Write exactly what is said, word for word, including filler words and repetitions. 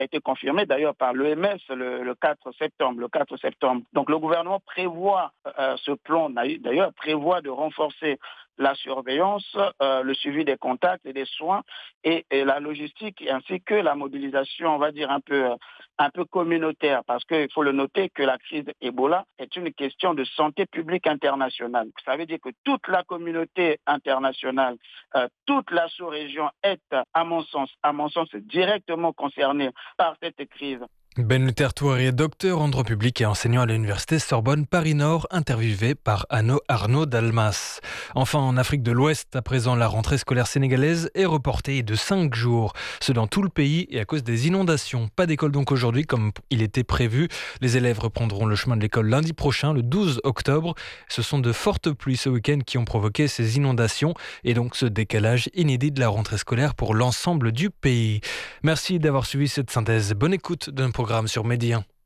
a été confirmé d'ailleurs par l'O M S le, le quatre septembre. Le quatre septembre. Donc le gouvernement prévoit, euh, ce plan d'ailleurs prévoit de renforcer la surveillance, euh, le suivi des contacts et des soins et, et la logistique ainsi que la mobilisation, on va dire un peu, un peu communautaire, parce qu'il faut le noter que la crise Ebola est une question de santé publique internationale. Ça veut dire que toute la communauté internationale, euh, toute la sous-région est, à mon sens, à mon sens, directement concernée par cette crise. Ben Luther Touari est docteur en droit public et enseignant à l'université Sorbonne Paris-Nord, interviewé par Arnaud, Arnaud Dalmas. Enfin, en Afrique de l'Ouest, à présent, la rentrée scolaire sénégalaise est reportée de cinq jours. Ce dans tout le pays et à cause des inondations. Pas d'école donc aujourd'hui comme il était prévu. Les élèves reprendront le chemin de l'école lundi prochain, le douze octobre. Ce sont de fortes pluies ce week-end qui ont provoqué ces inondations et donc ce décalage inédit de la rentrée scolaire pour l'ensemble du pays. Merci d'avoir suivi cette synthèse. Bonne écoute d'un programme sur Média.